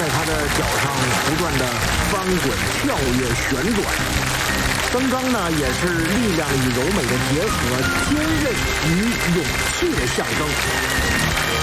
在他的脚上不断的翻滚、跳跃、旋转。登钢呢，也是力量与柔美的结合，坚韧与勇气的象征。